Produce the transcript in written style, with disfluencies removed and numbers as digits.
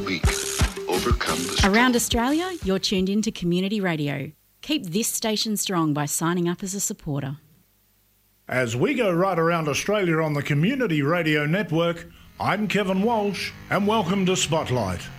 weak, overcome the strong. Around Australia, you're tuned in to Community Radio. Keep this station strong by signing up as a supporter. As we go right around Australia on the Community Radio Network, I'm Kevin Walsh, and welcome to Spotlight.